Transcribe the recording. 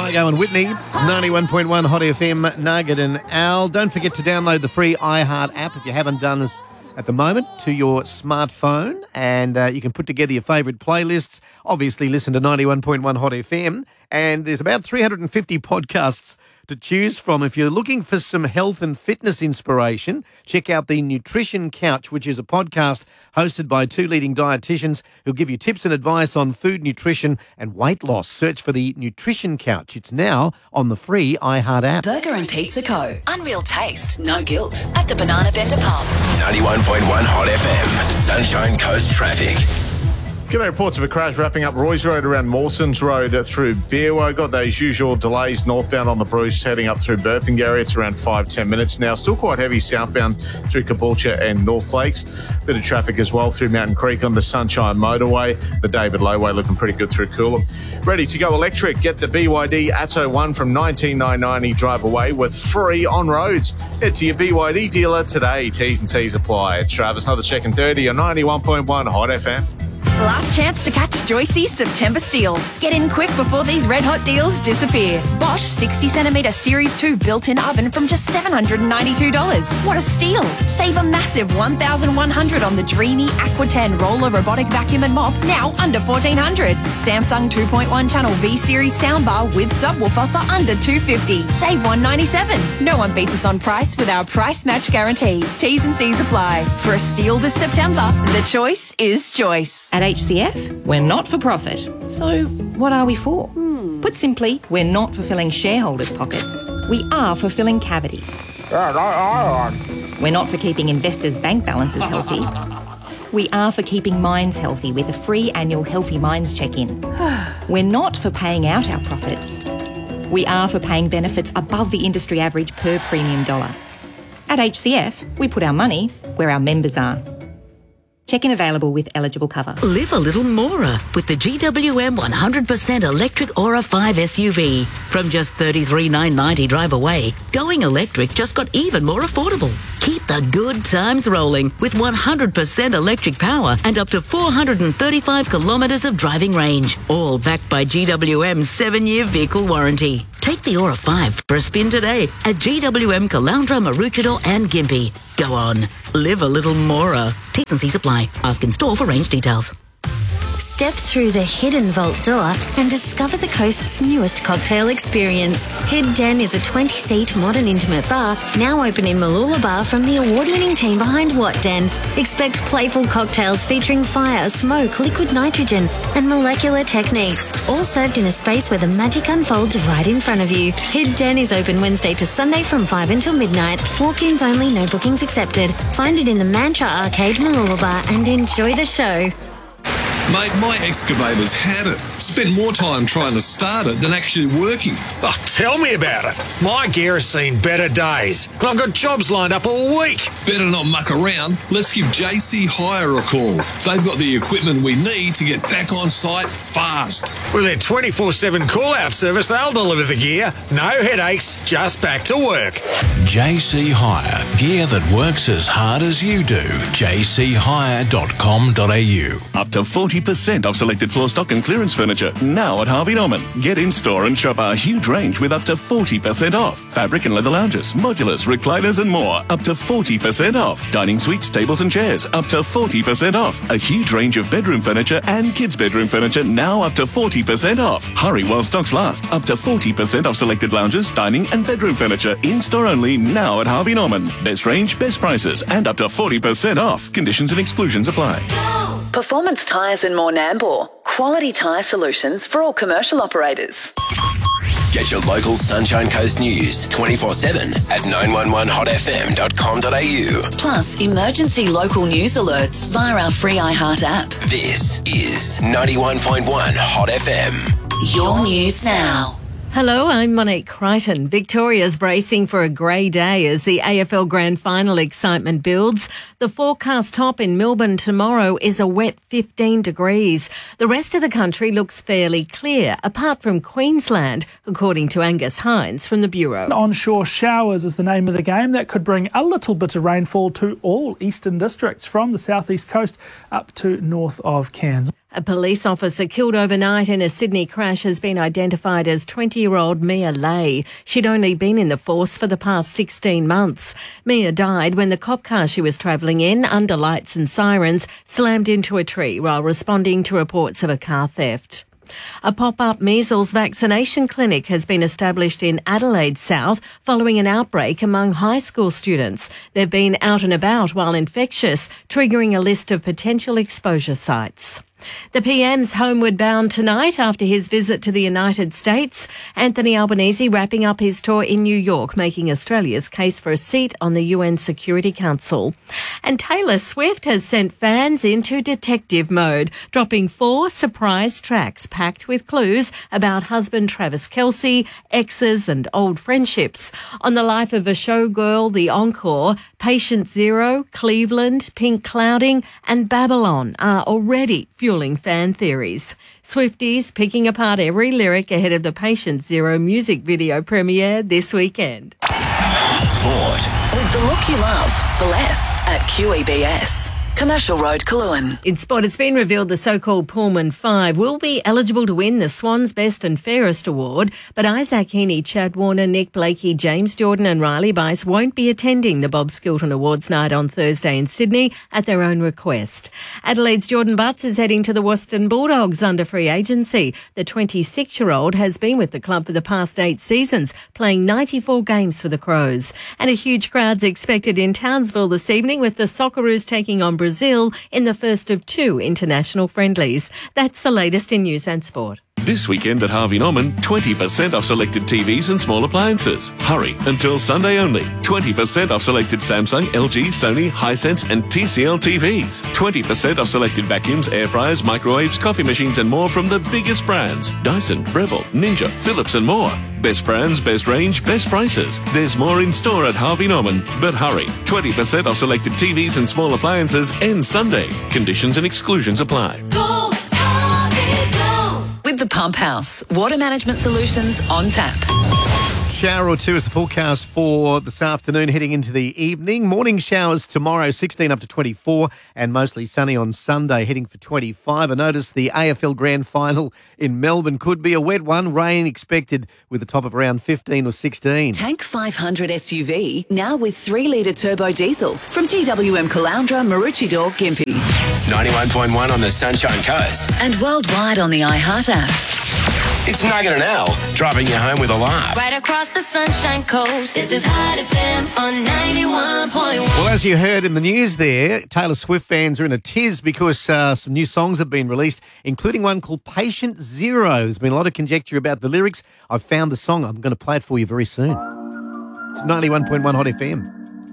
Margo and Whitney, 91.1 Hot FM, Nugget and Al. Don't forget to download the free iHeart app if you haven't done this at the moment to your smartphone, and you can put together your favourite playlists. Obviously, listen to 91.1 Hot FM, and there's about 350 podcasts to choose from. If you're looking for some health and fitness inspiration, check out the Nutrition Couch, which is a podcast hosted by two leading dietitians who'll give you tips and advice on food, nutrition and weight loss. Search for the Nutrition Couch. It's now on the free iHeart app. Burger and Pizza Co. Unreal taste, no guilt. At the Banana Bender Pub. 91.1 Hot FM. Sunshine Coast traffic. G'day, reports of a crash wrapping up Roy's Road around Mawsons Road through Beerwah. Got those usual delays northbound on the Bruce heading up through Burpengary. It's around 5-10 minutes now. Still quite heavy southbound through Caboolture and North Lakes. Bit of traffic as well through Mountain Creek on the Sunshine Motorway. The David Lowway looking pretty good through Coolum. Ready to go electric. Get the BYD Atto 1 from $19,990 drive away with free on roads. Head to your BYD dealer today. T's and C's apply. It's Travis, another check and 30 on 91.1 Hot FM. Last chance to catch Joyce's September steals. Get in quick before these red hot deals disappear. Bosch 60cm Series 2 built-in oven from just $792. What a steal. Save a massive $1,100 on the dreamy Aqua 10 roller robotic vacuum and mop, now under $1,400. Samsung 2.1 channel V-Series soundbar with subwoofer for under $250. Save $197. No one beats us on price with our price match guarantee. T's and C's apply. For a steal this September, the choice is Joyce. At HCF, we're not for profit. So what are we for? Put simply, we're not for filling shareholders' pockets. We are for filling cavities. We're not for keeping investors' bank balances healthy. We are for keeping minds healthy with a free annual Healthy Minds check-in. We're not for paying out our profits. We are for paying benefits above the industry average per premium dollar. At HCF, we put our money where our members are. Check-in available with eligible cover. Live a little more with the GWM 100% electric Aura 5 SUV. From just $33,990 drive away, going electric just got even more affordable. Keep the good times rolling with 100% electric power and up to 435 kilometres of driving range. All backed by GWM's 7-year vehicle warranty. Take the Aura 5 for a spin today at GWM Caloundra, Maroochydore and Gympie. Go on, live a little more. T's and C's apply. Ask in store for range details. Step through the hidden vault door and discover the coast's newest cocktail experience. Head Den is a 20-seat modern intimate bar now open in Mooloolaba from the award-winning team behind What Den. Expect playful cocktails featuring fire, smoke, liquid nitrogen and molecular techniques, all served in a space where the magic unfolds right in front of you. Head Den is open Wednesday to Sunday from 5 until midnight. Walk-ins only, no bookings accepted. Find it in the Mantra Arcade, Mooloolaba and enjoy the show. Mate, my excavator's had it. Spent more time trying to start it than actually working. Oh, tell me about it. My gear has seen better days. I've got jobs lined up all week. Better not muck around. Let's give JC Hire a call. They've got the equipment we need to get back on site fast. With their 24/7 call-out service, they'll deliver the gear. No headaches, just back to work. JC Hire. Gear that works as hard as you do. jchire.com.au. Up to 40% off selected floor stock and clearance furniture now at Harvey Norman. Get in store and shop our huge range with up to 40% off. Fabric and leather lounges, modulars, recliners and more. Up to 40% off. Dining suites, tables and chairs. Up to 40% off. A huge range of bedroom furniture and kids' bedroom furniture now up to 40% off. Hurry while stocks last. Up to 40% off selected lounges, dining and bedroom furniture. In store only now at Harvey Norman. Best range, best prices and up to 40% off. Conditions and exclusions apply. Performance Tyres and More Nambour. Quality tyre solutions for all commercial operators. Get your local Sunshine Coast news 24/7 at 911hotfm.com.au. Plus, emergency local news alerts via our free iHeart app. This is 91.1 Hot FM. Your news now. Hello, I'm Monique Crichton. Victoria's bracing for a grey day as the AFL Grand Final excitement builds. The forecast top in Melbourne tomorrow is a wet 15 degrees. The rest of the country looks fairly clear, apart from Queensland, according to Angus Hines from the Bureau. Onshore showers is the name of the game. That could bring a little bit of rainfall to all eastern districts from the southeast coast up to north of Cairns. A police officer killed overnight in a Sydney crash has been identified as 20-year-old Mia Lay. She'd only been in the force for the past 16 months. Mia died when the cop car she was travelling in, under lights and sirens, slammed into a tree while responding to reports of a car theft. A pop-up measles vaccination clinic has been established in Adelaide South following an outbreak among high school students. They've been out and about while infectious, triggering a list of potential exposure sites. The PM's homeward bound tonight after his visit to the United States. Anthony Albanese wrapping up his tour in New York, making Australia's case for a seat on the UN Security Council. And Taylor Swift has sent fans into detective mode, dropping 4 surprise tracks packed with clues about husband Travis Kelce, exes and old friendships. On the life of a showgirl, The Encore, Patient Zero, Cleveland, Pink Clouding and Babylon are already fueling fan theories. Swifties picking apart every lyric ahead of the Patient Zero music video premiere this weekend. Sport. With the look you love for less at QEBS. Commercial Road, Coolangatta. In sport, it's been revealed the so-called Pullman 5 will be eligible to win the Swans Best and Fairest award, but Isaac Heaney, Chad Warner, Nick Blakey, James Jordan and Riley Bice won't be attending the Bob Skilton Awards night on Thursday in Sydney at their own request. Adelaide's Jordan Butts is heading to the Western Bulldogs under free agency. The 26-year-old has been with the club for the past 8 seasons, playing 94 games for the Crows. And a huge crowd's expected in Townsville this evening with the Socceroos taking on Brazil in the first of 2 international friendlies. That's the latest in news and sport. This weekend at Harvey Norman, 20% off selected TVs and small appliances. Hurry until Sunday only. 20% off selected Samsung, LG, Sony, Hisense and TCL TVs. 20% off selected vacuums, air fryers, microwaves, coffee machines and more from the biggest brands. Dyson, Breville, Ninja, Philips and more. Best brands, best range, best prices. There's more in store at Harvey Norman. But hurry, 20% off selected TVs and small appliances ends Sunday. Conditions and exclusions apply. Go, Harvey, go. With the Pump House, water management solutions on tap. Shower or 2 is the forecast for this afternoon heading into the evening. Morning showers tomorrow, 16 up to 24, and mostly sunny on Sunday, heading for 25. I noticed the AFL Grand Final in Melbourne could be a wet one. Rain expected with a top of around 15 or 16. Tank 500 SUV, now with 3-litre turbo diesel from GWM Caloundra, Maroochydore, Gympie. 91.1 on the Sunshine Coast. And worldwide on the iHeart app. It's Nugget and Al, driving you home with a laugh. Right across the Sunshine Coast, this is Hot FM on 91.1. Well, as you heard in the news there, Taylor Swift fans are in a tiz because some new songs have been released, including one called Patient Zero. There's been a lot of conjecture about the lyrics. I've found the song. I'm going to play it for you very soon. It's 91.1 Hot FM.